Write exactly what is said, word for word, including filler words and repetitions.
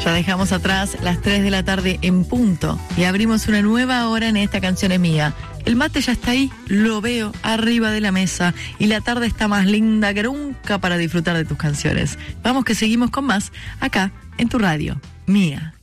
Ya dejamos atrás las tres de la tarde en punto y abrimos una nueva hora en Esta Canción Es Mía. El mate ya está ahí, lo veo arriba de la mesa y la tarde está más linda que nunca para disfrutar de tus canciones. Vamos que seguimos con más acá en tu radio, Mía.